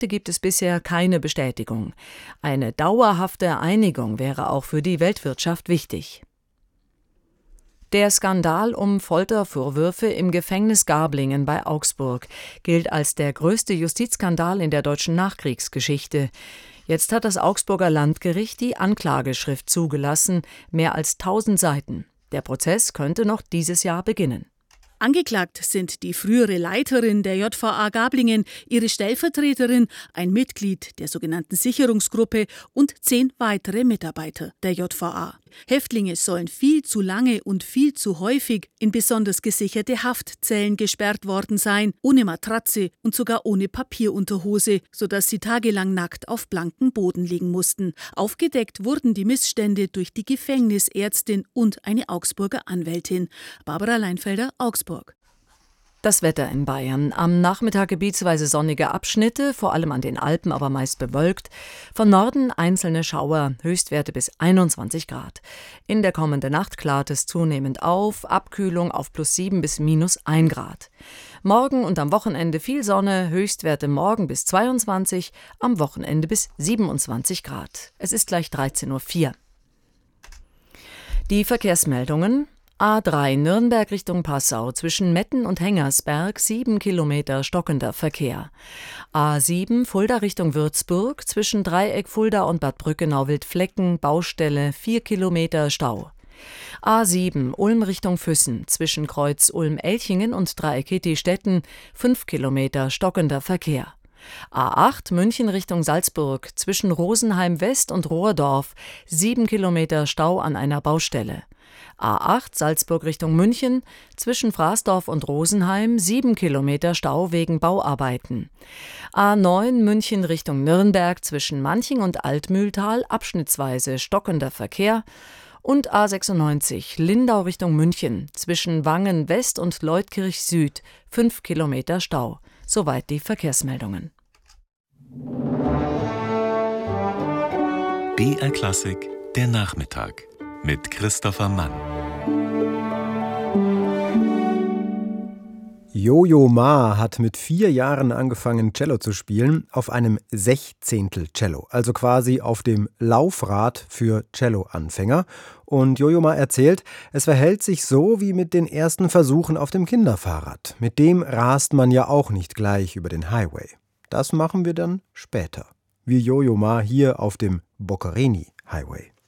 Beteiligte gibt es bisher keine Bestätigung. Eine dauerhafte Einigung wäre auch für die Weltwirtschaft wichtig. Der Skandal um Foltervorwürfe im Gefängnis Garblingen bei Augsburg gilt als der größte Justizskandal in der deutschen Nachkriegsgeschichte. Jetzt hat das Augsburger Landgericht die Anklageschrift zugelassen, mehr als 1000 Seiten. Der Prozess könnte noch dieses Jahr beginnen. Angeklagt sind die frühere Leiterin der JVA Garblingen, ihre Stellvertreterin, ein Mitglied der sogenannten Sicherungsgruppe und 10 weitere Mitarbeiter der JVA. Häftlinge sollen viel zu lange und viel zu häufig in besonders gesicherte Haftzellen gesperrt worden sein, ohne Matratze und sogar ohne Papierunterhose, sodass sie tagelang nackt auf blankem Boden liegen mussten. Aufgedeckt wurden die Missstände durch die Gefängnisärztin und eine Augsburger Anwältin. Barbara Leinfelder, Augsburg. Das Wetter in Bayern. Am Nachmittag gebietsweise sonnige Abschnitte, vor allem an den Alpen, aber meist bewölkt. Von Norden einzelne Schauer, Höchstwerte bis 21 Grad. In der kommenden Nacht klart es zunehmend auf, Abkühlung auf +7 bis -1 Grad. Morgen und am Wochenende viel Sonne, Höchstwerte morgen bis 22, am Wochenende bis 27 Grad. Es ist gleich 13:04 Uhr. Die Verkehrsmeldungen. A3 Nürnberg Richtung Passau zwischen Metten und Hengersberg 7 Kilometer stockender Verkehr. A7 Fulda Richtung Würzburg zwischen Dreieck Fulda und Bad Brückenau-Wildflecken Baustelle 4 Kilometer Stau. A7 Ulm Richtung Füssen zwischen Kreuz Ulm-Elchingen und Dreieck Hitti-Stetten 5 Kilometer stockender Verkehr. A8 München Richtung Salzburg zwischen Rosenheim West und Rohrdorf 7 Kilometer Stau an einer Baustelle. A8 Salzburg Richtung München zwischen Fraßdorf und Rosenheim 7 Kilometer Stau wegen Bauarbeiten. A9 München Richtung Nürnberg zwischen Manching und Altmühltal abschnittsweise stockender Verkehr. Und A96 Lindau Richtung München zwischen Wangen West und Leutkirch Süd 5 Kilometer Stau. Soweit die Verkehrsmeldungen. BR Klassik, der Nachmittag mit Christopher Mann. Yo-Yo Ma hat mit 4 Jahren angefangen, Cello zu spielen, auf einem Sechzehntel-Cello, also quasi auf dem Laufrad für Cello-Anfänger. Und Yo-Yo Ma erzählt, es verhält sich so wie mit den ersten Versuchen auf dem Kinderfahrrad. Mit dem rast man ja auch nicht gleich über den Highway. Das machen wir dann später. Wie Yo-Yo Ma hier auf dem Boccherini Highway.